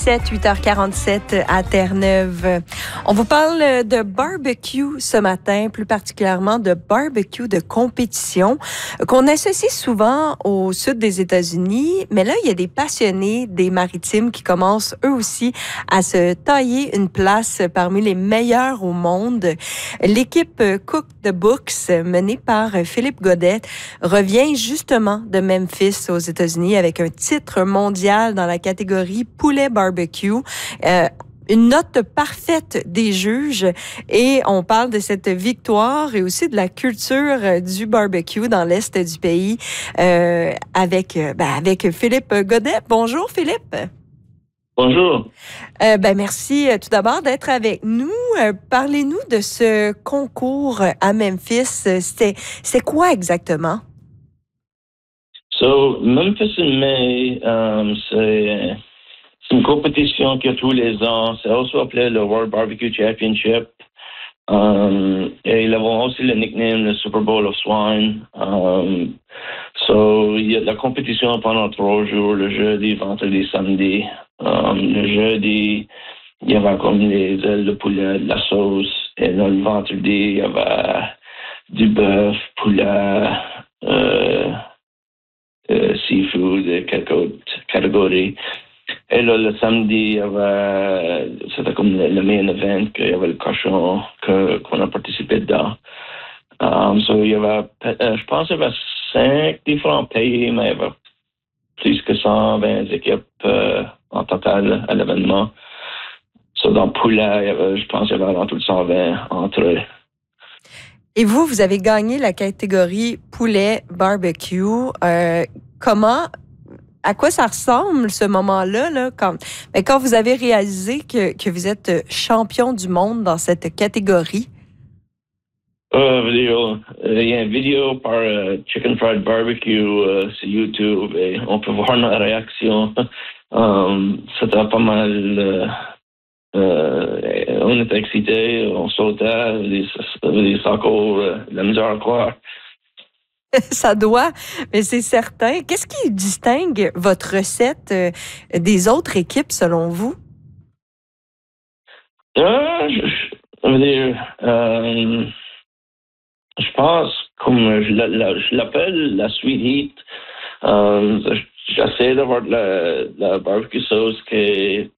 8h47, 8h47 à Terre-Neuve. On vous parle de barbecue ce matin, plus particulièrement de barbecue de compétition qu'on associe souvent au sud des États-Unis. Mais là, il y a des passionnés des maritimes qui commencent eux aussi à se tailler une place parmi les meilleurs au monde. L'équipe Cook the Books, menée par Philippe Godet, revient justement de Memphis aux États-Unis avec un titre mondial dans la catégorie poulet barbecue. Une note parfaite des juges et on parle de cette victoire et aussi de la culture du barbecue dans l'est du pays avec Philippe Godet. Bonjour Philippe. Bonjour. Merci tout d'abord d'être avec nous. Parlez-nous de ce concours à Memphis. C'est quoi exactement? So, Memphis in May, c'est une compétition qu'il y a tous les ans. C'est aussi appelé le World Barbecue Championship. Et ils ont aussi le nickname le Super Bowl of Swine. Il y a de la compétition pendant 3 jours, le jeudi, vendredi, samedi. Le jeudi, il y avait comme les ailes de poulet, de la sauce. Et là, le vendredi, il y avait du bœuf, poulet, seafood, quelques autres catégories. Et là, le samedi, c'était comme le main event, qu'il y avait le cochon qu'on a participé dedans. Il y avait, je pense qu'il y avait 5 différents pays, mais il y avait plus que 120 équipes en total à l'événement. Dans le poulet, je pense qu'il y avait en tout 120 entrées. Et vous avez gagné la catégorie poulet barbecue. À quoi ça ressemble ce moment-là, là, quand vous avez réalisé que vous êtes champion du monde dans cette catégorie? Vidéo. Il y a une vidéo par Chicken Fried Barbecue sur YouTube et on peut voir notre réaction. C'était pas mal. On était excités, on sautait, c'est encore la misère à croire. Ça doit, mais c'est certain. Qu'est-ce qui distingue votre recette des autres équipes, selon vous? Je pense, comme je l'appelle, la sweet heat. J'essaie d'avoir la barbecue sauce qui est